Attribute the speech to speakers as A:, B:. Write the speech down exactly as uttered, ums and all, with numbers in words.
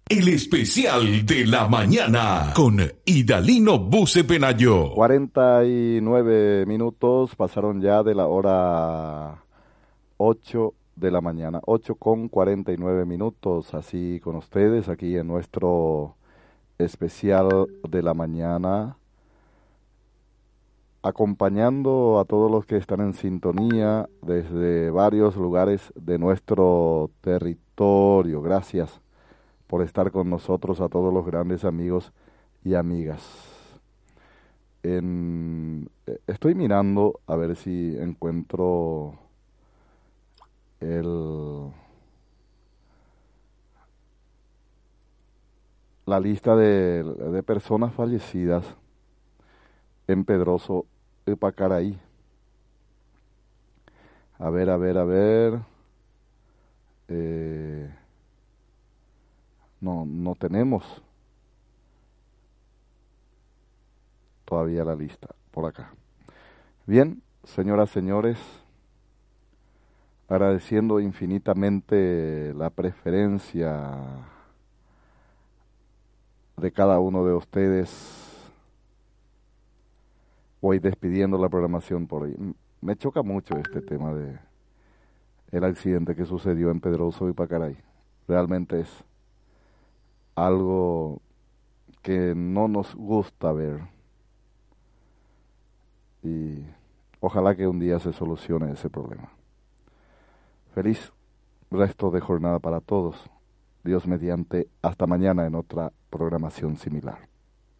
A: El especial de la mañana con Idalino Buce Penayo.
B: cuarenta y nueve minutos pasaron ya de la hora ocho de la mañana, ocho con cuarenta y nueve minutos, así con ustedes aquí en nuestro especial de la mañana, acompañando a todos los que están en sintonía desde varios lugares de nuestro territorio. Gracias por estar con nosotros, a todos los grandes amigos y amigas. En, eh, estoy mirando a ver si encuentro el, la lista de, de personas fallecidas en Pedroso y Pacaraí. A ver, a ver, a ver. Eh, no, no tenemos todavía la lista por acá. Bien, señoras, señores, agradeciendo infinitamente la preferencia de cada uno de ustedes, voy despidiendo la programación por hoy. Me choca mucho este tema de el accidente que sucedió en Pedroso y Pacaraí. Realmente es algo que no nos gusta ver y ojalá que un día se solucione ese problema. Feliz resto de jornada para todos. Dios mediante, hasta mañana en otra programación similar.